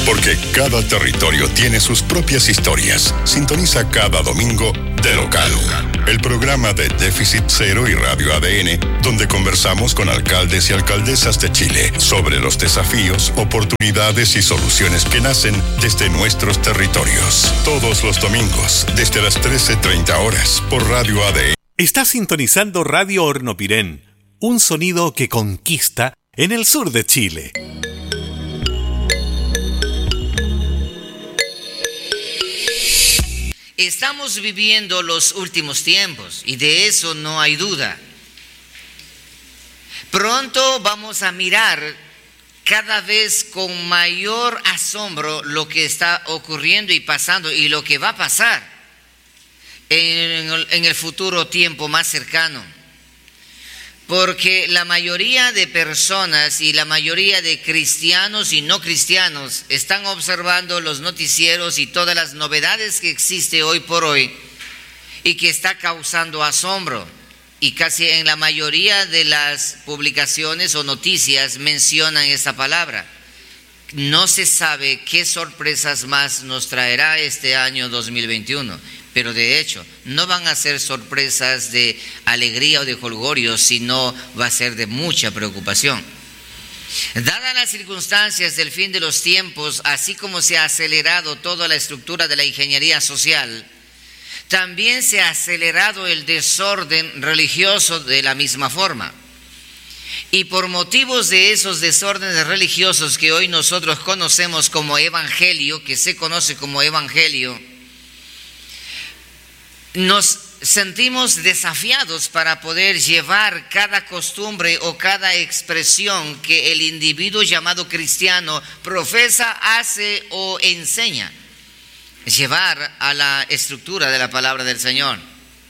Porque cada territorio tiene sus propias historias. Sintoniza cada domingo De Local, el programa de Déficit Cero y Radio ADN, donde conversamos con alcaldes y alcaldesas de Chile sobre los desafíos, oportunidades y soluciones que nacen desde nuestros territorios. Todos los domingos, desde las 13:30 horas, por Radio ADN. Está sintonizando Radio Hornopirén, un sonido que conquista en el sur de Chile. Estamos viviendo los últimos tiempos y de eso no hay duda. Pronto vamos a mirar cada vez con mayor asombro lo que está ocurriendo y pasando y lo que va a pasar en el futuro tiempo más cercano. Porque la mayoría de personas y la mayoría de cristianos y no cristianos están observando los noticieros y todas las novedades que existe hoy por hoy y que está causando asombro. Y casi en la mayoría de las publicaciones o noticias mencionan esta palabra. No se sabe qué sorpresas más nos traerá este año 2021. Pero de hecho, no van a ser sorpresas de alegría o de jolgorio, sino va a ser de mucha preocupación. Dadas las circunstancias del fin de los tiempos, así como se ha acelerado toda la estructura de la ingeniería social, también se ha acelerado el desorden religioso de la misma forma. Y por motivos de esos desórdenes religiosos que hoy nosotros conocemos como evangelio, que se conoce como evangelio, nos sentimos desafiados para poder llevar cada costumbre o cada expresión que el individuo llamado cristiano profesa, hace o enseña, llevar a la estructura de la palabra del Señor.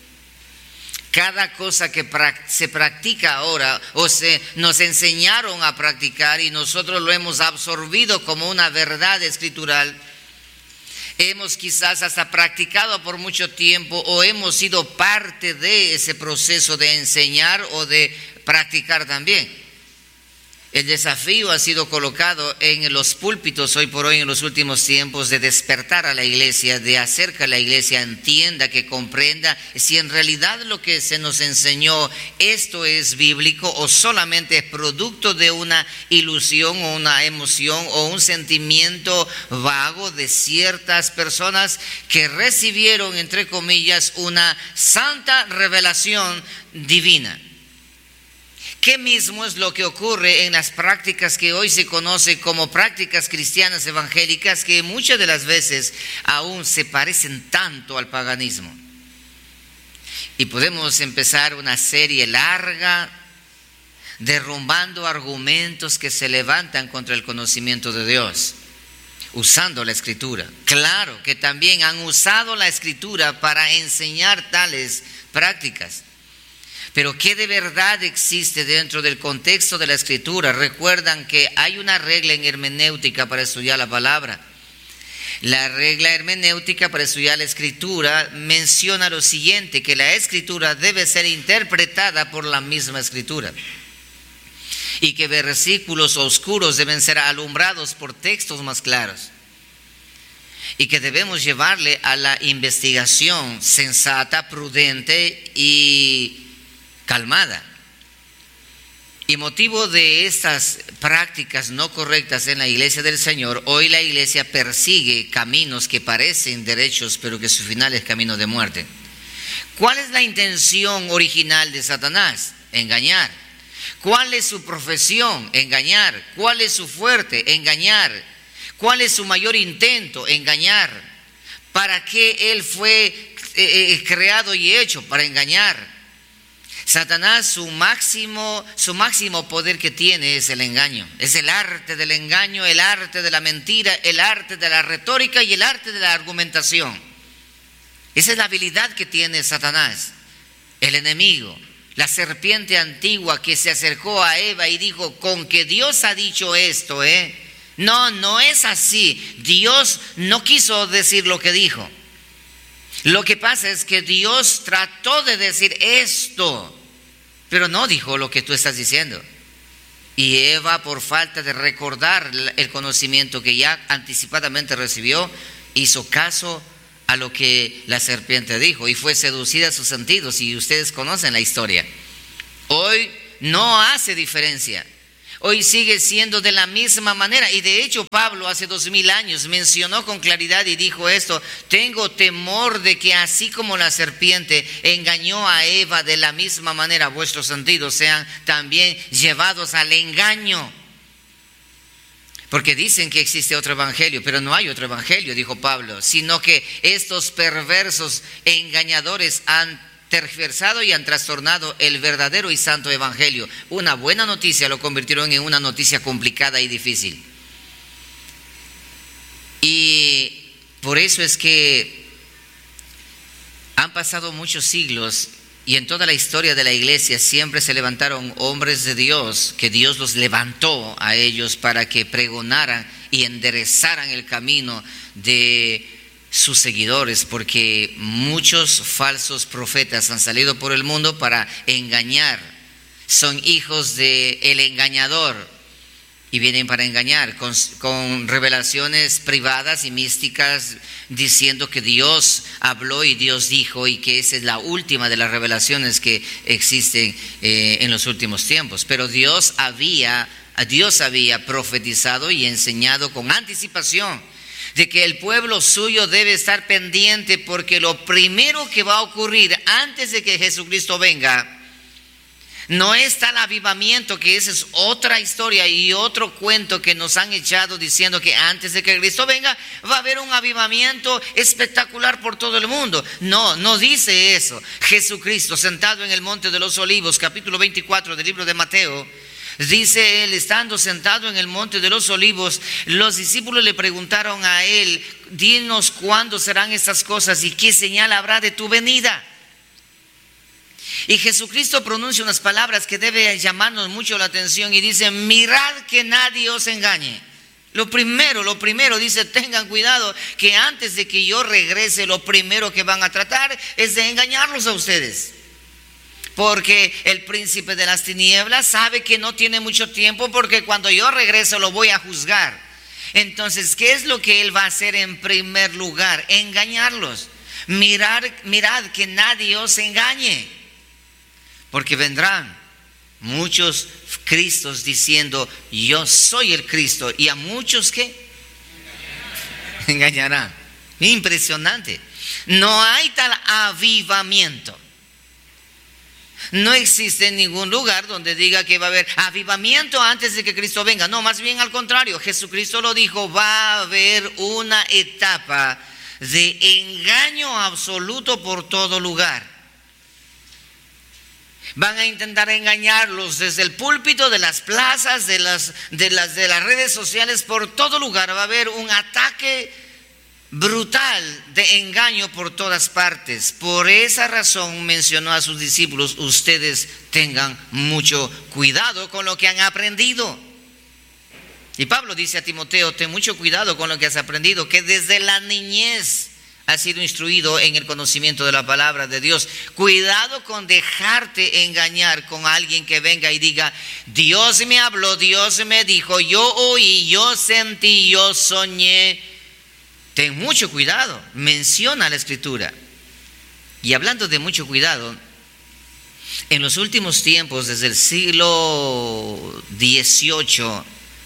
Cada cosa que se practica ahora o nos enseñaron a practicar y nosotros lo hemos absorbido como una verdad escritural, hemos quizás hasta practicado por mucho tiempo o hemos sido parte de ese proceso de enseñar o de practicar también. El desafío ha sido colocado en los púlpitos hoy por hoy en los últimos tiempos de despertar a la iglesia, de hacer que la iglesia entienda, que comprenda si en realidad lo que se nos enseñó esto es bíblico o solamente es producto de una ilusión o una emoción o un sentimiento vago de ciertas personas que recibieron, entre comillas, una santa revelación divina. ¿Qué mismo es lo que ocurre en las prácticas que hoy se conoce como prácticas cristianas evangélicas, que muchas de las veces aún se parecen tanto al paganismo? Y podemos empezar una serie larga derrumbando argumentos que se levantan contra el conocimiento de Dios, usando la Escritura. Claro que también han usado la Escritura para enseñar tales prácticas. Pero ¿qué de verdad existe dentro del contexto de la Escritura? Recuerdan que hay una regla en hermenéutica para estudiar la palabra. La regla hermenéutica para estudiar la Escritura menciona lo siguiente, que la Escritura debe ser interpretada por la misma Escritura. Y que versículos oscuros deben ser alumbrados por textos más claros. Y que debemos llevarle a la investigación sensata, prudente y calmada. Y motivo de estas prácticas no correctas en la iglesia del Señor, hoy la iglesia persigue caminos que parecen derechos, pero que su final es camino de muerte. ¿Cuál es la intención original de Satanás? Engañar. ¿Cuál es su profesión? Engañar. ¿Cuál es su fuerte? Engañar. ¿Cuál es su mayor intento? Engañar. ¿Para qué él fue creado y hecho? Para engañar. Satanás, su máximo poder que tiene es el engaño. Es el arte del engaño, el arte de la mentira, el arte de la retórica y el arte de la argumentación. Esa es la habilidad que tiene Satanás, el enemigo, la serpiente antigua que se acercó a Eva y dijo, con que Dios ha dicho esto, No, no es así. Dios no quiso decir lo que dijo. Lo que pasa es que Dios trató de decir esto, pero no dijo lo que tú estás diciendo. Y Eva, por falta de recordar el conocimiento que ya anticipadamente recibió, hizo caso a lo que la serpiente dijo y fue seducida a sus sentidos. Y ustedes conocen la historia. Hoy no hace diferencia. Hoy sigue siendo de la misma manera. Y de hecho Pablo hace 2000 años mencionó con claridad y dijo esto: tengo temor de que así como la serpiente engañó a Eva, de la misma manera vuestros sentidos sean también llevados al engaño. Porque dicen que existe otro evangelio, pero no hay otro evangelio, dijo Pablo, sino que estos perversos engañadores han tergiversado y han trastornado el verdadero y santo evangelio. Una buena noticia lo convirtieron en una noticia complicada y difícil. Y por eso es que han pasado muchos siglos y en toda la historia de la iglesia siempre se levantaron hombres de Dios, que Dios los levantó a ellos para que pregonaran y enderezaran el camino de sus seguidores, porque muchos falsos profetas han salido por el mundo para engañar. Son hijos del engañador y vienen para engañar con revelaciones privadas y místicas, diciendo que Dios habló y Dios dijo, y que esa es la última de las revelaciones que existen en los últimos tiempos. Pero Dios había profetizado y enseñado con anticipación de que el pueblo suyo debe estar pendiente, porque lo primero que va a ocurrir antes de que Jesucristo venga no es tal avivamiento, que esa es otra historia y otro cuento que nos han echado diciendo que antes de que Cristo venga va a haber un avivamiento espectacular por todo el mundo. No dice eso. Jesucristo, sentado en el Monte de los Olivos, capítulo 24 del libro de Mateo, dice él, estando sentado en el Monte de los Olivos, los discípulos le preguntaron a él: dinos cuándo serán estas cosas y qué señal habrá de tu venida. Y Jesucristo pronuncia unas palabras que debe llamarnos mucho la atención y dice: mirad que nadie os engañe. Lo primero dice: tengan cuidado, que antes de que yo regrese, lo primero que van a tratar es de engañarlos a ustedes. Porque el príncipe de las tinieblas sabe que no tiene mucho tiempo, porque cuando yo regreso lo voy a juzgar. Entonces, ¿qué es lo que él va a hacer en primer lugar? Engañarlos. Mirad que nadie os engañe. Porque vendrán muchos Cristos diciendo: yo soy el Cristo, y a muchos ¿qué? Engañarán. Impresionante. No hay tal avivamiento. No existe en ningún lugar donde diga que va a haber avivamiento antes de que Cristo venga. No, más bien al contrario. Jesucristo lo dijo: va a haber una etapa de engaño absoluto por todo lugar. Van a intentar engañarlos desde el púlpito, de las plazas, de las redes sociales, por todo lugar. Va a haber un ataque brutal de engaño por todas partes. Por esa razón mencionó a sus discípulos: ustedes tengan mucho cuidado con lo que han aprendido. Y Pablo dice a Timoteo: ten mucho cuidado con lo que has aprendido, que desde la niñez has sido instruido en el conocimiento de la palabra de Dios. Cuidado con dejarte engañar con alguien que venga y diga: Dios me habló, Dios me dijo, yo oí, yo sentí, yo soñé. Ten mucho cuidado, menciona la Escritura. Y hablando de mucho cuidado, en los últimos tiempos, desde el siglo XIX,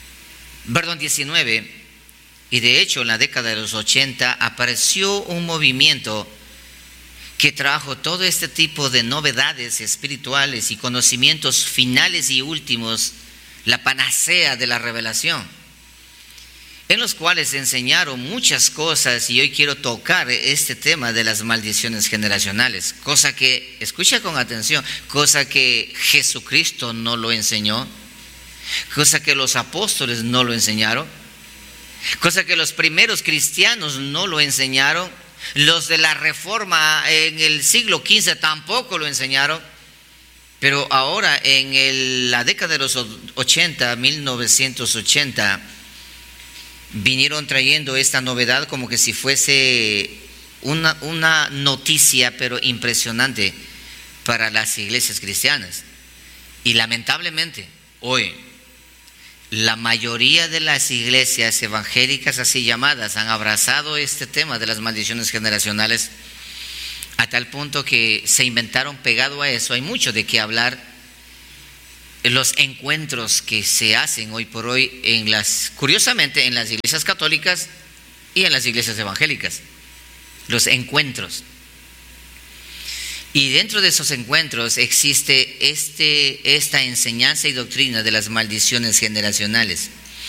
y de hecho en la década de los 80 apareció un movimiento que trajo todo este tipo de novedades espirituales y conocimientos finales y últimos, la panacea de la revelación, en los cuales enseñaron muchas cosas. Y hoy quiero tocar este tema de las maldiciones generacionales, cosa que, escucha con atención, cosa que Jesucristo no lo enseñó, cosa que los apóstoles no lo enseñaron, cosa que los primeros cristianos no lo enseñaron, los de la Reforma en el siglo XV tampoco lo enseñaron. Pero ahora en la década de los 80, 1980, vinieron trayendo esta novedad como que si fuese una noticia, pero impresionante para las iglesias cristianas. Y lamentablemente hoy la mayoría de las iglesias evangélicas así llamadas han abrazado este tema de las maldiciones generacionales a tal punto que se inventaron pegado a eso. Hay mucho de qué hablar. Los encuentros que se hacen hoy por hoy curiosamente en las iglesias católicas y en las iglesias evangélicas, los encuentros. Y dentro de esos encuentros existe esta enseñanza y doctrina de las maldiciones generacionales.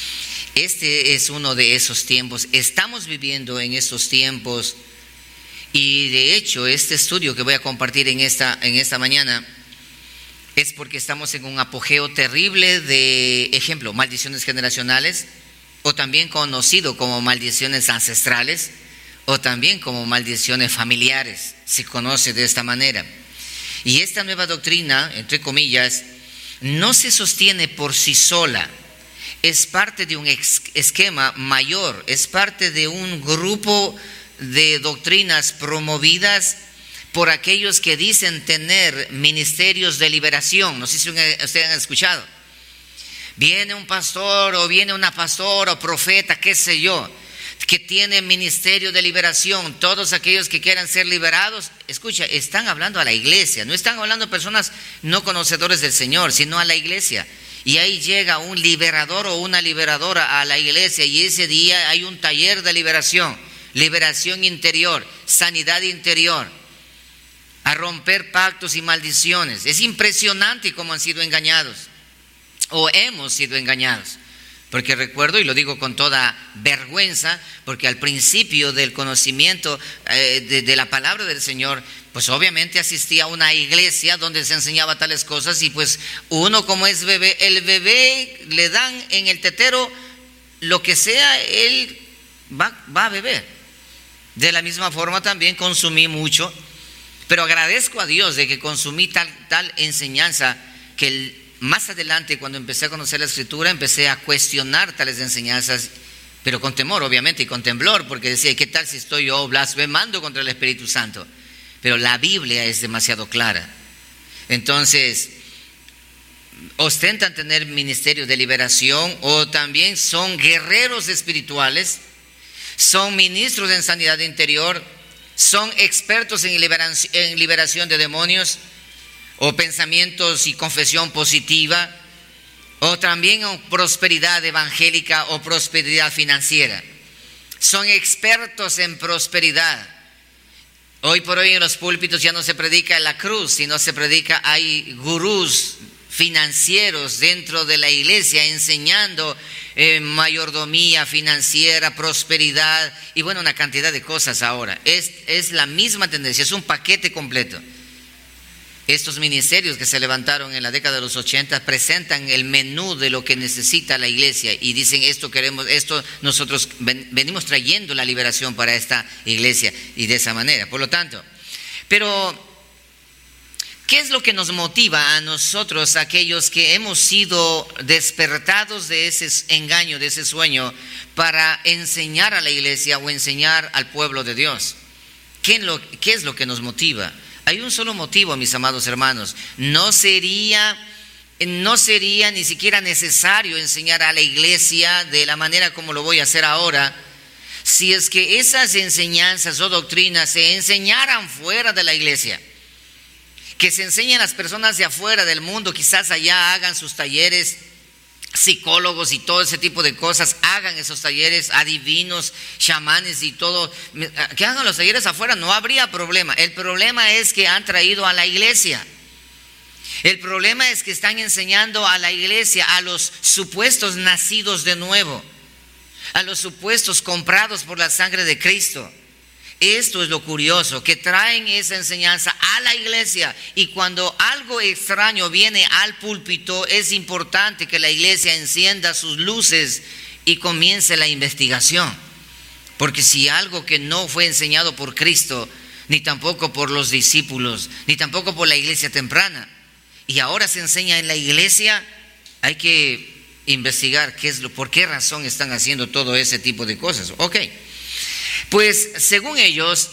Este es uno de esos tiempos. Estamos viviendo en estos tiempos y de hecho este estudio que voy a compartir en esta mañana es porque estamos en un apogeo terrible de, ejemplo, maldiciones generacionales, o también conocido como maldiciones ancestrales, o también como maldiciones familiares, se conoce de esta manera. Y esta nueva doctrina, entre comillas, no se sostiene por sí sola, es parte de un esquema mayor, es parte de un grupo de doctrinas promovidas por aquellos que dicen tener ministerios de liberación. No sé si ustedes han escuchado. Viene un pastor o viene una pastora o profeta, qué sé yo, que tiene ministerio de liberación. Todos aquellos que quieran ser liberados, escucha, están hablando a la iglesia, no están hablando a personas no conocedores del Señor, sino a la iglesia. Y ahí llega un liberador o una liberadora a la iglesia y ese día hay un taller de liberación interior, sanidad interior, a romper pactos y maldiciones. Es impresionante cómo han sido engañados o hemos sido engañados. Porque recuerdo, y lo digo con toda vergüenza, porque al principio del conocimiento de la palabra del Señor, pues obviamente asistía a una iglesia donde se enseñaba tales cosas y pues uno como es bebé, el bebé le dan en el tetero lo que sea, él va a beber. De la misma forma también consumí mucho, pero agradezco a Dios de que consumí tal enseñanza que más adelante, cuando empecé a conocer la Escritura, empecé a cuestionar tales enseñanzas, pero con temor obviamente y con temblor, porque decía, ¿qué tal si estoy yo blasfemando contra el Espíritu Santo? Pero la Biblia es demasiado clara. Entonces, ostentan tener ministerio de liberación o también son guerreros espirituales, son ministros en sanidad interior, son expertos en liberación de demonios o pensamientos y confesión positiva, o también prosperidad evangélica o prosperidad financiera. Son expertos en prosperidad. Hoy por hoy en los púlpitos ya no se predica la cruz, sino se predica, hay gurús financieros dentro de la iglesia enseñando mayordomía financiera, prosperidad y bueno, una cantidad de cosas ahora. Es la misma tendencia, es un paquete completo. Estos ministerios que se levantaron en la década de los 80 presentan el menú de lo que necesita la iglesia y dicen esto queremos, esto nosotros venimos trayendo la liberación para esta iglesia y de esa manera. Por lo tanto, pero ¿qué es lo que nos motiva a nosotros, aquellos que hemos sido despertados de ese engaño, de ese sueño, para enseñar a la iglesia o enseñar al pueblo de Dios? ¿Qué es lo que nos motiva? Hay un solo motivo, mis amados hermanos. No sería ni siquiera necesario enseñar a la iglesia de la manera como lo voy a hacer ahora, si es que esas enseñanzas o doctrinas se enseñaran fuera de la iglesia. Que se enseñen las personas de afuera del mundo, quizás allá hagan sus talleres, psicólogos y todo ese tipo de cosas, hagan esos talleres, adivinos, chamanes y todo, que hagan los talleres afuera, no habría problema. El problema es que han traído a la iglesia. El problema es que están enseñando a la iglesia, a los supuestos nacidos de nuevo, a los supuestos comprados por la sangre de Cristo. Esto es lo curioso, que traen esa enseñanza a la iglesia y cuando algo extraño viene al púlpito es importante que la iglesia encienda sus luces y comience la investigación. Porque si algo que no fue enseñado por Cristo, ni tampoco por los discípulos, ni tampoco por la iglesia temprana, y ahora se enseña en la iglesia, hay que investigar por qué razón están haciendo todo ese tipo de cosas. Ok. Pues según ellos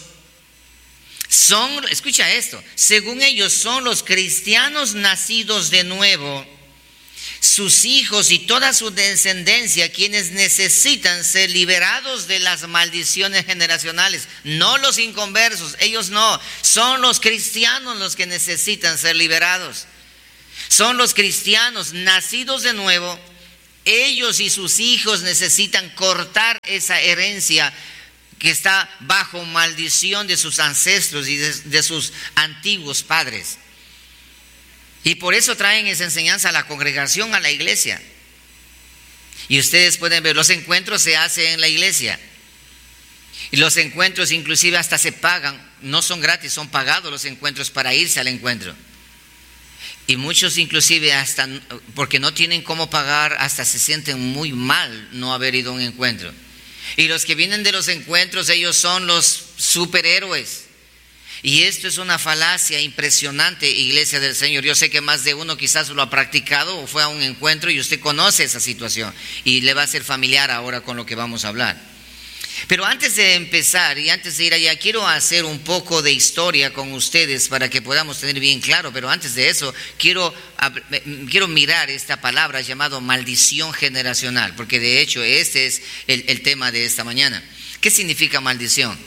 según ellos son los cristianos nacidos de nuevo, sus hijos y toda su descendencia, quienes necesitan ser liberados de las maldiciones generacionales, no los inconversos, ellos no, son los cristianos los que necesitan ser liberados. Son los cristianos nacidos de nuevo, ellos y sus hijos necesitan cortar esa herencia que está bajo maldición de sus ancestros y de sus antiguos padres. Y por eso traen esa enseñanza a la congregación, a la iglesia. Y ustedes pueden ver, los encuentros se hacen en la iglesia. Y los encuentros inclusive hasta se pagan, no son gratis, son pagados los encuentros para irse al encuentro. Y muchos inclusive hasta, porque no tienen cómo pagar, hasta se sienten muy mal no haber ido a un encuentro. Y los que vienen de los encuentros, ellos son los superhéroes. Y esto es una falacia impresionante, iglesia del Señor. Yo sé que más de uno quizás lo ha practicado o fue a un encuentro y usted conoce esa situación y le va a ser familiar ahora con lo que vamos a hablar. Pero antes de empezar y antes de ir allá, quiero hacer un poco de historia con ustedes para que podamos tener bien claro. Pero antes de eso, quiero mirar esta palabra llamada maldición generacional, porque de hecho este es el tema de esta mañana. ¿Qué significa maldición?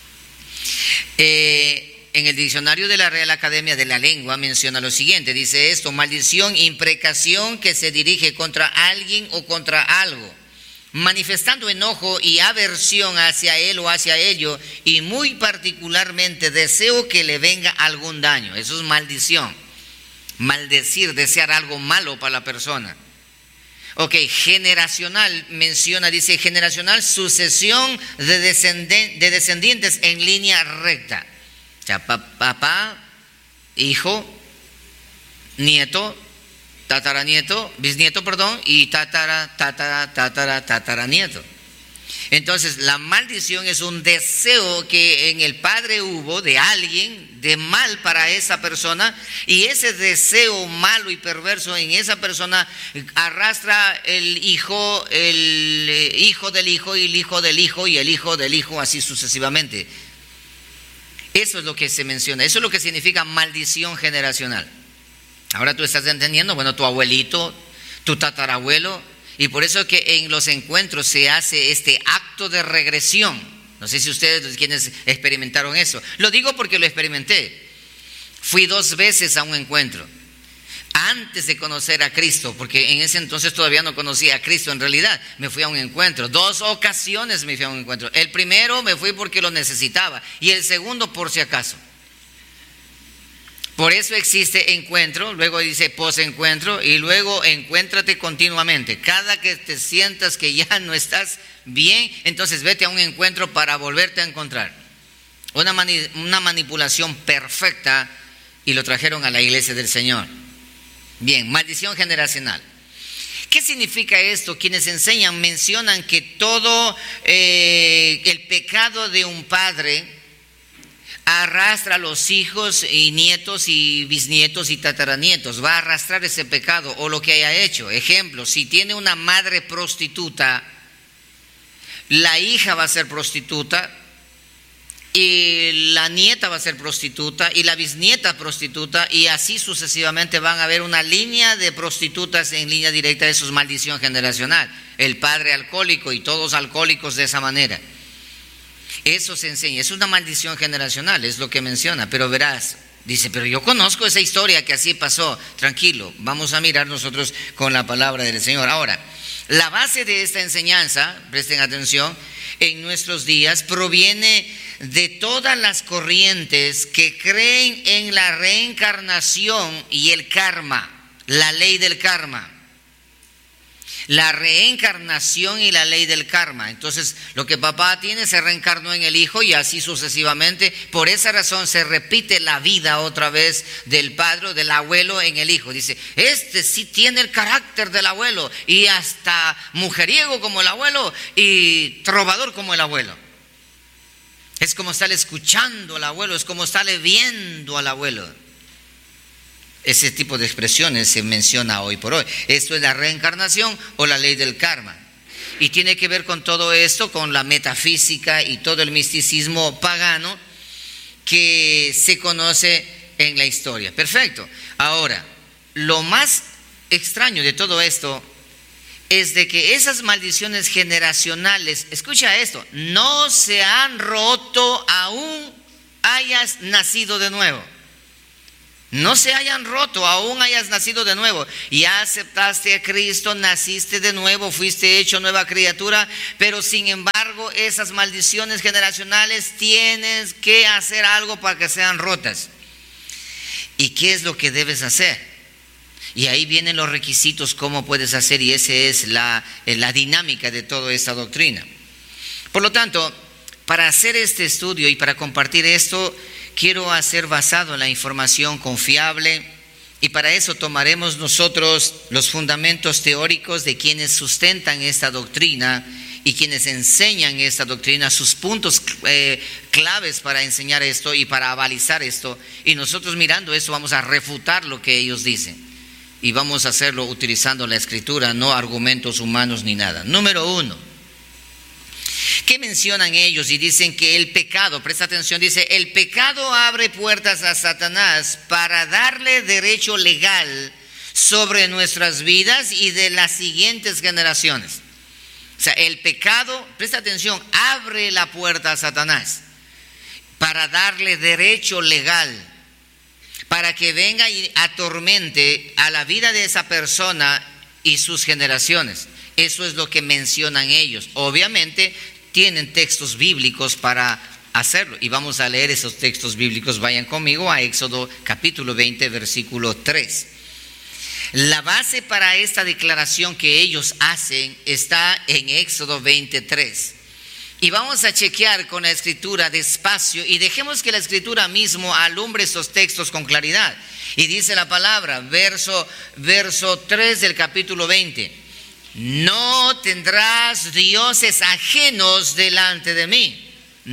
En el diccionario de la Real Academia de la Lengua menciona lo siguiente, dice esto: maldición, imprecación que se dirige contra alguien o contra algo, manifestando enojo y aversión hacia él o hacia ello, y muy particularmente deseo que le venga algún daño. Eso es maldición, maldecir, desear algo malo para la persona. Ok, generacional menciona, dice generacional, sucesión de descendientes en línea recta. O sea, papá, hijo, nieto, tataranieto, bisnieto, y tataranieto. Entonces, la maldición es un deseo que en el padre hubo de alguien, de mal para esa persona, y ese deseo malo y perverso en esa persona arrastra el hijo del hijo, y el hijo del hijo, y el hijo del hijo, así sucesivamente. Eso es lo que se menciona, eso es lo que significa maldición generacional. Ahora tú estás entendiendo, bueno, tu abuelito, tu tatarabuelo. Y por eso que en los encuentros se hace este acto de regresión. No sé si ustedes, quienes experimentaron eso. Lo digo porque lo experimenté. Fui 2 veces a un encuentro antes de conocer a Cristo, porque en ese entonces todavía no conocía a Cristo en realidad. Me fui a un encuentro, 2 ocasiones me fui a un encuentro. El primero me fui porque lo necesitaba y el segundo por si acaso. Por eso existe encuentro, luego dice posencuentro y luego encuéntrate continuamente. Cada que te sientas que ya no estás bien, entonces vete a un encuentro para volverte a encontrar. Una manipulación perfecta, y lo trajeron a la iglesia del Señor. Bien, maldición generacional. ¿Qué significa esto? Quienes enseñan mencionan que todo el pecado de un padre arrastra a los hijos y nietos y bisnietos y tataranietos, va a arrastrar ese pecado o lo que haya hecho. Ejemplo, si tiene una madre prostituta, la hija va a ser prostituta y la nieta va a ser prostituta y la bisnieta prostituta, y así sucesivamente van a haber una línea de prostitutas en línea directa. Eso es maldición generacional. El padre alcohólico y todos alcohólicos de esa manera. Eso se enseña, es una maldición generacional, es lo que menciona. Pero verás, dice, pero yo conozco esa historia que así pasó. Tranquilo, vamos a mirar nosotros con la palabra del Señor. Ahora, la base de esta enseñanza, presten atención, en nuestros días proviene de todas las corrientes que creen en la reencarnación y el karma, la ley del karma. La reencarnación y la ley del karma. Entonces, lo que papá tiene se reencarnó en el hijo y así sucesivamente. Por esa razón se repite la vida otra vez del padre o del abuelo en el hijo. Dice, este sí tiene el carácter del abuelo y hasta mujeriego como el abuelo y trovador como el abuelo. Es como estarle escuchando al abuelo, es como estarle viendo al abuelo. Ese tipo de expresiones se menciona hoy por hoy. Esto es la reencarnación o la ley del karma. Y tiene que ver con todo esto, con la metafísica y todo el misticismo pagano que se conoce en la historia. Perfecto. Ahora, lo más extraño de todo esto es de que esas maldiciones generacionales, escucha esto, no se han roto aún hayas nacido de nuevo. No se hayan roto, aún hayas nacido de nuevo. Ya aceptaste a Cristo, naciste de nuevo, fuiste hecho nueva criatura, pero sin embargo esas maldiciones generacionales tienes que hacer algo para que sean rotas. ¿Y qué es lo que debes hacer? Y ahí vienen los requisitos, cómo puedes hacer, y esa es la dinámica de toda esta doctrina. Por lo tanto, para hacer este estudio y para compartir esto, quiero hacer basado en la información confiable, y para eso tomaremos nosotros los fundamentos teóricos de quienes sustentan esta doctrina y quienes enseñan esta doctrina, sus puntos claves para enseñar esto y para avalizar esto, y nosotros mirando eso vamos a refutar lo que ellos dicen, y vamos a hacerlo utilizando la escritura, no argumentos humanos ni nada. Número 1. ¿Qué mencionan ellos? Y dicen que el pecado, presta atención, dice, el pecado abre puertas a Satanás para darle derecho legal sobre nuestras vidas y de las siguientes generaciones. O sea, el pecado, presta atención, abre la puerta a Satanás para darle derecho legal, para que venga y atormente a la vida de esa persona y sus generaciones. Eso es lo que mencionan ellos. Obviamente tienen textos bíblicos para hacerlo, y vamos a leer esos textos bíblicos. Vayan conmigo a Éxodo capítulo 20, versículo 3. La base para esta declaración que ellos hacen está en Éxodo 23. Y vamos a chequear con la escritura despacio, y dejemos que la escritura mismo alumbre esos textos con claridad. Y dice la palabra, verso 3 del capítulo 20. No tendrás dioses ajenos delante de mí.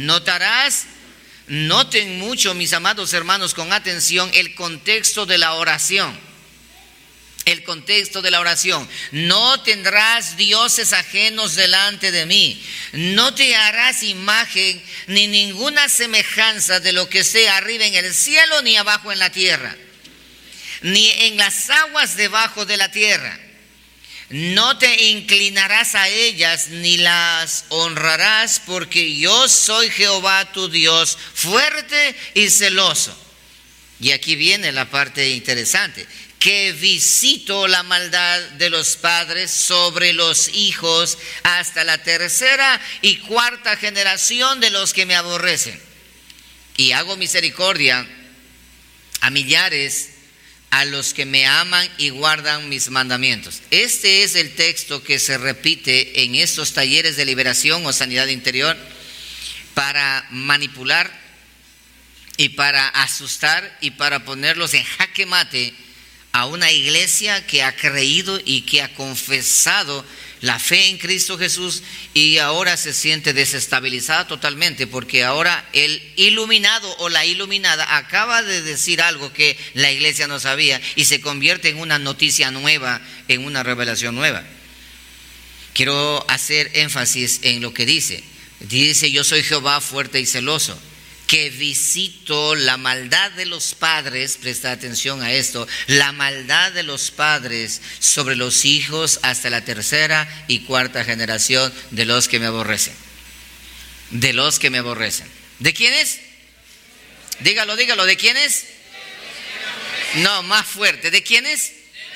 Noten mucho, mis amados hermanos, con atención el contexto de la oración. El contexto de la oración. No tendrás dioses ajenos delante de mí. No te harás imagen ni ninguna semejanza de lo que sea arriba en el cielo, ni abajo en la tierra, ni en las aguas debajo de la tierra. No te inclinarás a ellas ni las honrarás, porque yo soy Jehová tu Dios, fuerte y celoso. Y aquí viene la parte interesante, que visito la maldad de los padres sobre los hijos hasta la tercera y cuarta generación de los que me aborrecen. Y hago misericordia a millares, a los que me aman y guardan mis mandamientos. Este es el texto que se repite en estos talleres de liberación o sanidad interior para manipular y para asustar y para ponerlos en jaque mate a una iglesia que ha creído y que ha confesado la fe en Cristo Jesús, y ahora se siente desestabilizada totalmente, porque ahora el iluminado o la iluminada acaba de decir algo que la iglesia no sabía, y se convierte en una noticia nueva, en una revelación nueva. Quiero hacer énfasis en lo que dice. Dice, yo soy Jehová fuerte y celoso, que visito la maldad de los padres, presta atención a esto, la maldad de los padres sobre los hijos hasta la tercera y cuarta generación de los que me aborrecen. De los que me aborrecen. ¿De quiénes? Dígalo, ¿de quiénes? No, más fuerte, ¿de quiénes?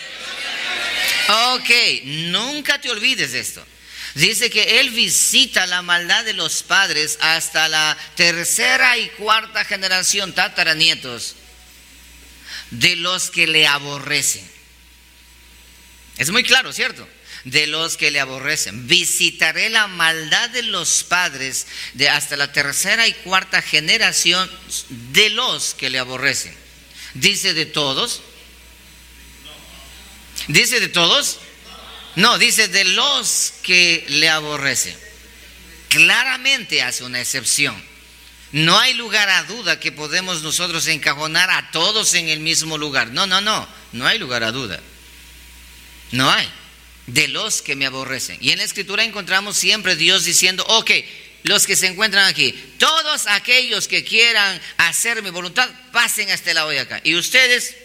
Ok, nunca te olvides de esto. Dice que Él visita la maldad de los padres hasta la tercera y cuarta generación, tataranietos, de los que le aborrecen. Es muy claro, ¿cierto? De los que le aborrecen. Visitaré la maldad de los padres de hasta la tercera y cuarta generación de los que le aborrecen. ¿Dice de todos? ¿Dice de todos? No, dice de los que le aborrecen. Claramente hace una excepción. No hay lugar a duda que podemos nosotros encajonar a todos en el mismo lugar. No hay lugar a duda. No hay. De los que me aborrecen. Y en la escritura encontramos siempre Dios diciendo, ok, los que se encuentran aquí, todos aquellos que quieran hacer mi voluntad, pasen a este lado de acá. Y ustedes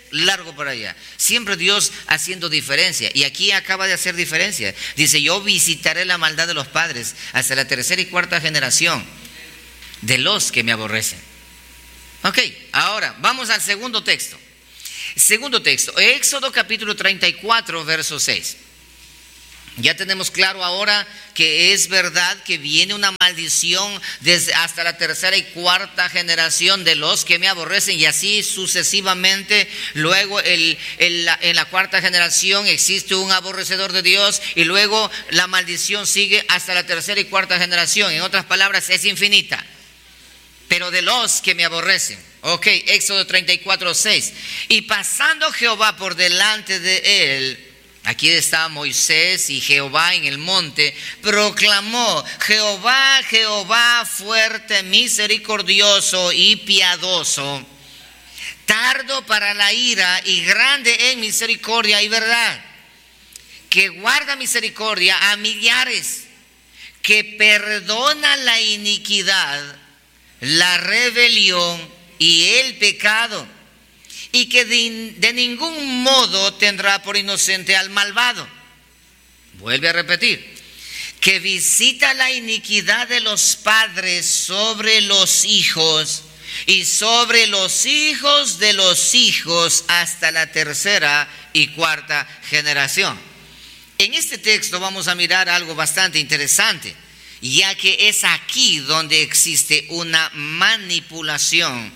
largo para allá. Siempre Dios haciendo diferencia. Y aquí acaba de hacer diferencia. Dice, yo visitaré la maldad de los padres hasta la tercera y cuarta generación de los que me aborrecen. Ok, ahora vamos al segundo texto. Segundo texto, Éxodo capítulo 34, verso 6. Ya tenemos claro ahora que es verdad que viene una maldición desde hasta la tercera y cuarta generación de los que me aborrecen, y así sucesivamente. Luego en la cuarta generación existe un aborrecedor de Dios, y luego la maldición sigue hasta la tercera y cuarta generación. En otras palabras, es infinita, pero de los que me aborrecen. Ok, Éxodo 34, 6. Y pasando Jehová por delante de él, aquí está Moisés y Jehová en el monte, proclamó: Jehová, Jehová, fuerte, misericordioso y piadoso, tardo para la ira y grande en misericordia y verdad, que guarda misericordia a millares, que perdona la iniquidad, la rebelión y el pecado, y que de ningún modo tendrá por inocente al malvado. Vuelve a repetir: que visita la iniquidad de los padres sobre los hijos y sobre los hijos de los hijos hasta la tercera y cuarta generación. En este texto vamos a mirar algo bastante interesante, ya que es aquí donde existe una manipulación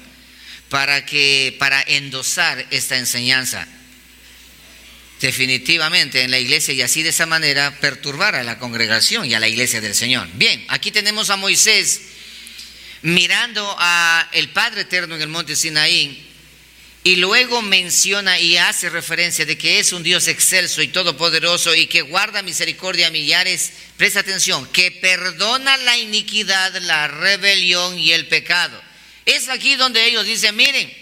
para endosar esta enseñanza definitivamente en la iglesia, y así de esa manera perturbar a la congregación y a la iglesia del Señor. Bien, aquí tenemos a Moisés mirando a el Padre Eterno en el monte Sinaí, y luego menciona y hace referencia de que es un Dios excelso y todopoderoso y que guarda misericordia a millares. Presta atención: que perdona la iniquidad, la rebelión y el pecado. Es aquí donde ellos dicen: miren,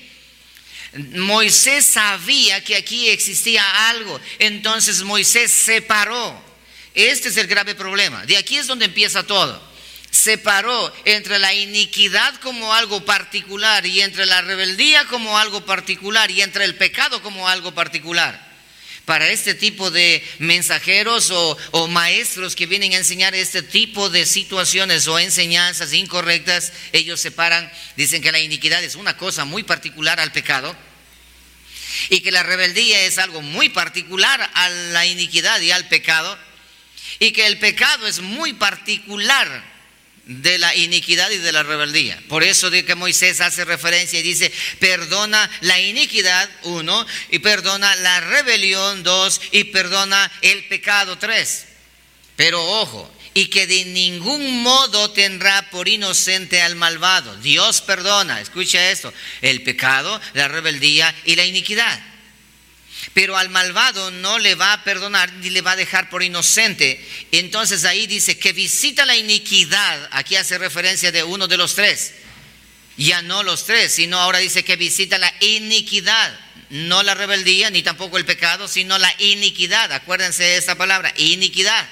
Moisés sabía que aquí existía algo, entonces Moisés separó. Este es el grave problema. De aquí es donde empieza todo. Separó entre la iniquidad como algo particular, y entre la rebeldía como algo particular, y entre el pecado como algo particular. Para este tipo de mensajeros o maestros que vienen a enseñar este tipo de situaciones o enseñanzas incorrectas, ellos separan, dicen que la iniquidad es una cosa muy particular al pecado, y que la rebeldía es algo muy particular a la iniquidad y al pecado, y que el pecado es muy particular de la iniquidad y de la rebeldía. Por eso de que Moisés hace referencia y dice: perdona la iniquidad, 1, y perdona la rebelión, 2, y perdona el pecado, 3. Pero ojo, y que de ningún modo tendrá por inocente al malvado. Dios perdona, escucha esto, el pecado, la rebeldía y la iniquidad, pero al malvado no le va a perdonar ni le va a dejar por inocente. Entonces ahí dice que visita la iniquidad. Aquí hace referencia de uno de los tres, ya no los tres, sino ahora dice que visita la iniquidad, no la rebeldía ni tampoco el pecado, sino la iniquidad. Acuérdense de esta palabra, iniquidad.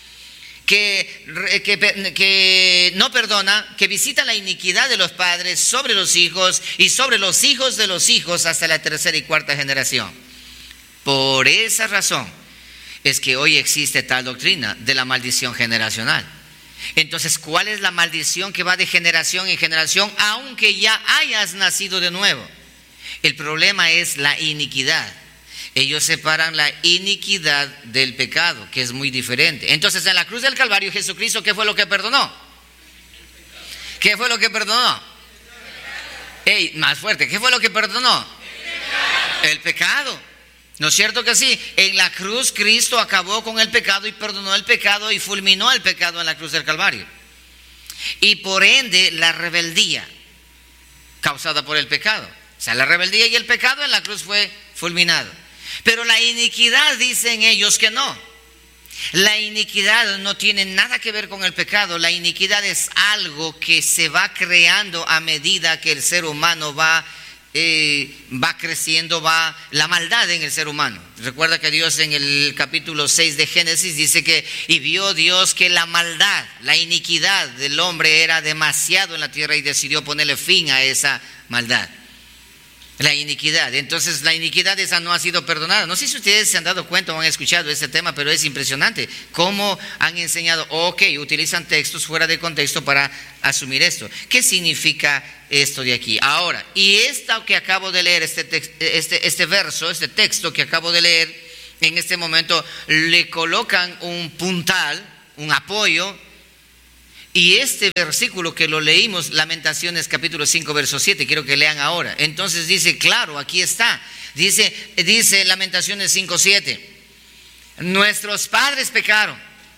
Que no perdona, que visita la iniquidad de los padres sobre los hijos y sobre los hijos de los hijos hasta la tercera y cuarta generación. Por esa razón es que hoy existe tal doctrina de la maldición generacional. Entonces, ¿cuál es la maldición que va de generación en generación aunque ya hayas nacido de nuevo? El problema es la iniquidad. Ellos separan la iniquidad del pecado, que es muy diferente. Entonces, en la cruz del Calvario, Jesucristo, ¿qué fue lo que perdonó? ¿Qué fue lo que perdonó? Más fuerte, ¿qué fue lo que perdonó? El pecado. ¿No es cierto que sí? En la cruz Cristo acabó con el pecado y perdonó el pecado y fulminó el pecado en la cruz del Calvario. Y por ende la rebeldía causada por el pecado, o sea, la rebeldía y el pecado en la cruz fue fulminado. Pero la iniquidad, dicen ellos que no. La iniquidad no tiene nada que ver con el pecado. La iniquidad es algo que se va creando a medida que el ser humano va creciendo, va la maldad en el ser humano. Recuerda que Dios en el capítulo 6 de Génesis dice que y vio Dios que la maldad, la iniquidad del hombre era demasiado en la tierra y decidió ponerle fin a esa maldad. La iniquidad. Entonces la iniquidad esa no ha sido perdonada. No sé si ustedes se han dado cuenta o han escuchado este tema, pero es impresionante cómo han enseñado, utilizan textos fuera de contexto para asumir esto. ¿Qué significa esto de aquí? Ahora, y esto que acabo de leer, este verso, este texto que acabo de leer, en este momento le colocan un puntal, un apoyo. Y este versículo que lo leímos, Lamentaciones capítulo 5, verso 7, quiero que lean ahora. Entonces dice, claro, aquí está. Dice Lamentaciones 5, 7. Nuestros padres pecaron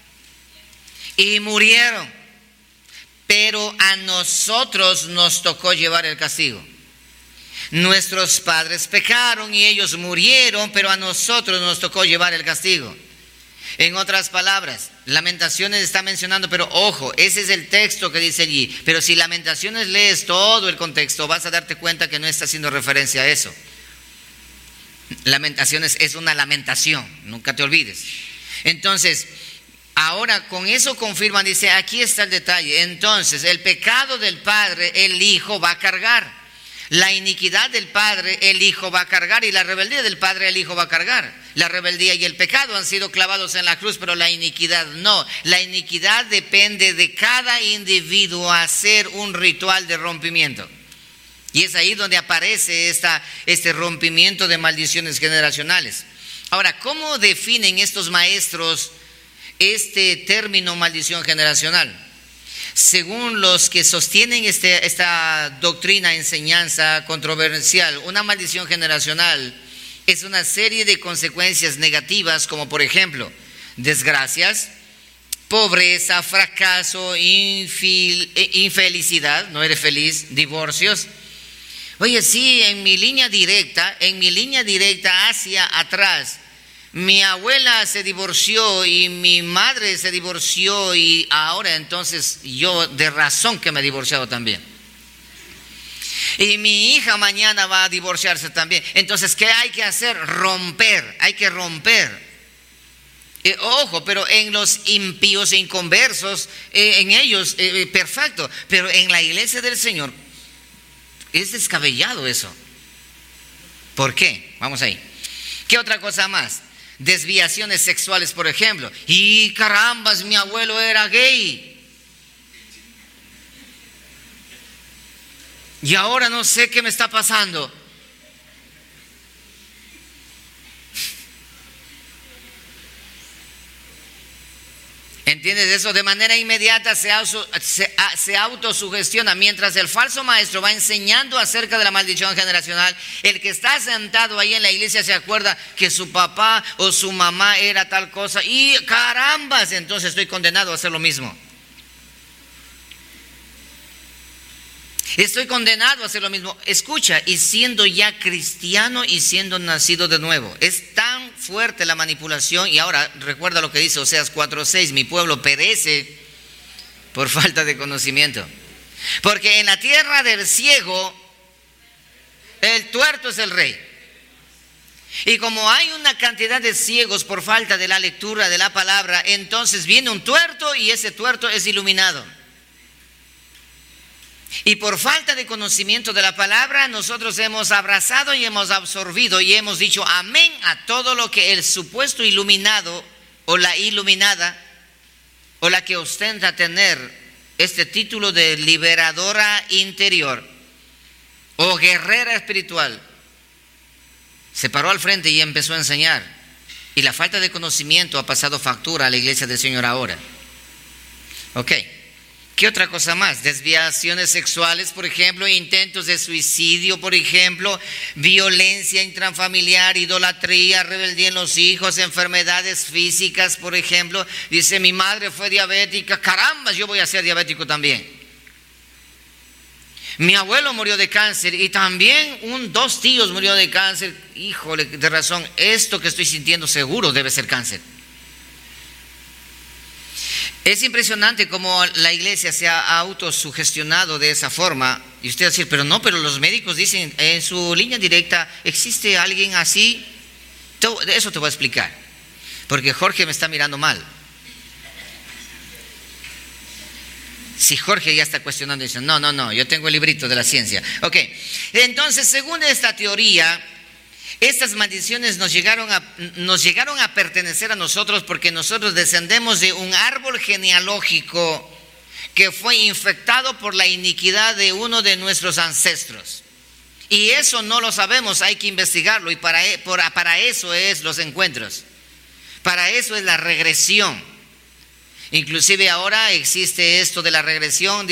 y murieron, pero a nosotros nos tocó llevar el castigo. Nuestros padres pecaron y ellos murieron, pero a nosotros nos tocó llevar el castigo. En otras palabras, Lamentaciones está mencionando, pero ojo, ese es el texto que dice allí. Pero si Lamentaciones lees todo el contexto, vas a darte cuenta que no está haciendo referencia a eso. Lamentaciones es una lamentación, nunca te olvides. Entonces, ahora con eso confirman, dice, aquí está el detalle. Entonces, el pecado del padre, el hijo va a cargar. La iniquidad del padre, el hijo va a cargar, y la rebeldía del padre, el hijo va a cargar. La rebeldía y el pecado han sido clavados en la cruz, pero la iniquidad no. La iniquidad depende de cada individuo hacer un ritual de rompimiento. Y es ahí donde aparece este rompimiento de maldiciones generacionales. Ahora, ¿cómo definen estos maestros este término maldición generacional? Según los que sostienen esta doctrina, enseñanza controversial, una maldición generacional es una serie de consecuencias negativas, como por ejemplo, desgracias, pobreza, fracaso, infelicidad, no eres feliz, divorcios. Oye, sí, en mi línea directa hacia atrás, mi abuela se divorció y mi madre se divorció, y ahora entonces yo de razón que me he divorciado también. Y mi hija mañana va a divorciarse también. Entonces, ¿qué hay que hacer? Hay que romper. Ojo, pero en los impíos e inconversos, en ellos, perfecto. Pero en la iglesia del Señor es descabellado eso. ¿Por qué? Vamos ahí. ¿Qué otra cosa más? Desviaciones sexuales, por ejemplo. Y carambas, mi abuelo era gay. Y ahora no sé qué me está pasando. ¿Entiendes eso? De manera inmediata se autosugestiona. Mientras el falso maestro va enseñando acerca de la maldición generacional, el que está sentado ahí en la iglesia se acuerda que su papá o su mamá era tal cosa. Y carambas, entonces estoy condenado a hacer lo mismo. Estoy condenado a hacer lo mismo. Escucha, y siendo ya cristiano y siendo nacido de nuevo. Es tan fuerte la manipulación. Y ahora recuerda lo que dice Oseas 4:6: mi pueblo perece por falta de conocimiento. Porque en la tierra del ciego, el tuerto es el rey. Y como hay una cantidad de ciegos por falta de la lectura de la palabra, entonces viene un tuerto y ese tuerto es iluminado. Y por falta de conocimiento de la palabra, nosotros hemos abrazado y hemos absorbido y hemos dicho amén a todo lo que el supuesto iluminado o la iluminada o la que ostenta tener este título de liberadora interior o guerrera espiritual se paró al frente y empezó a enseñar. Y la falta de conocimiento ha pasado factura a la iglesia del Señor ahora. Ok. ¿Qué otra cosa más? Desviaciones sexuales, por ejemplo, intentos de suicidio, por ejemplo, violencia intrafamiliar, idolatría, rebeldía en los hijos, enfermedades físicas, por ejemplo. Dice, mi madre fue diabética, caramba, yo voy a ser diabético también. Mi abuelo murió de cáncer y también 2 tíos murió de cáncer. Híjole, de razón, esto que estoy sintiendo seguro debe ser cáncer. Es impresionante cómo la iglesia se ha autosugestionado de esa forma. Y usted va a decir, pero los médicos dicen, en su línea directa, ¿existe alguien así? Eso te voy a explicar, porque Jorge me está mirando mal. Si Jorge ya está cuestionando y dice, no, yo tengo el librito de la ciencia. Ok, entonces según esta teoría, estas maldiciones nos llegaron a pertenecer a nosotros porque nosotros descendemos de un árbol genealógico que fue infectado por la iniquidad de uno de nuestros ancestros. Y eso no lo sabemos, hay que investigarlo, y para eso es los encuentros, para eso es la regresión. Inclusive ahora existe esto de la regresión.